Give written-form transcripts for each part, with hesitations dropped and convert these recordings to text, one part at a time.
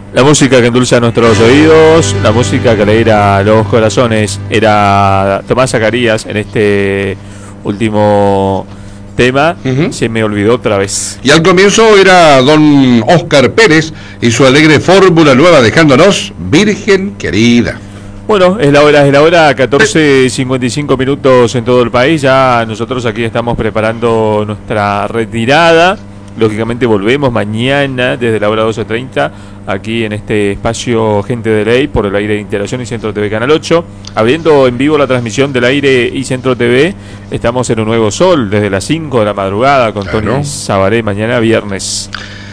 La música que endulza nuestros oídos, la música que alegra los corazones. Era Tomás Zacarías en este último tema. Se me olvidó otra vez. Y al comienzo era don Óscar Pérez y su alegre fórmula nueva, dejándonos Virgen querida. Bueno, es la hora, 14:55 minutos en todo el país. Ya nosotros aquí estamos preparando nuestra retirada. Lógicamente volvemos mañana desde la hora 12:30 aquí en este espacio Gente de Ley por el aire de Interacción y Centro TV Canal 8. Abriendo en vivo la transmisión del aire y Centro TV, estamos en Un Nuevo Sol desde las 5 de la madrugada con Tony Sabaré, mañana viernes.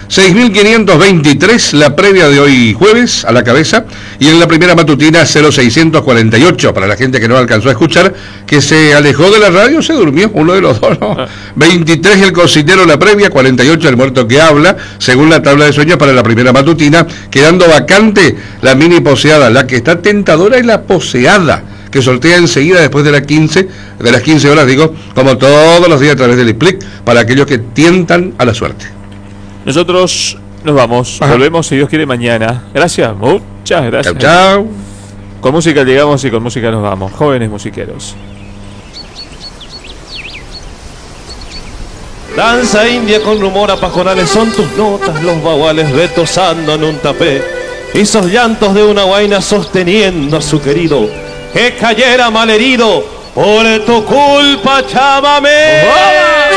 6.523 la previa de hoy jueves a la cabeza, y en la primera matutina 0648 para la gente que no alcanzó a escuchar, que se alejó de la radio, se durmió uno de los dos, ¿no? 23 el cocinero la previa, 48 el muerto que habla, según la tabla de sueños para la primera matutina, quedando vacante la mini poseada, la que está tentadora es la poseada, que sortea enseguida después de las 15 horas, digo, como todos los días a través del IPLIC, para aquellos que tientan a la suerte. Nosotros nos vamos, volvemos si Dios quiere mañana. Gracias, muchas gracias. Chao. Con música llegamos y con música nos vamos, jóvenes musiqueros. Danza india con rumor a pajonales, son tus notas, los baguales retosando en un tapé, y esos llantos de una guaina sosteniendo a su querido, que cayera malherido por tu culpa, chámame.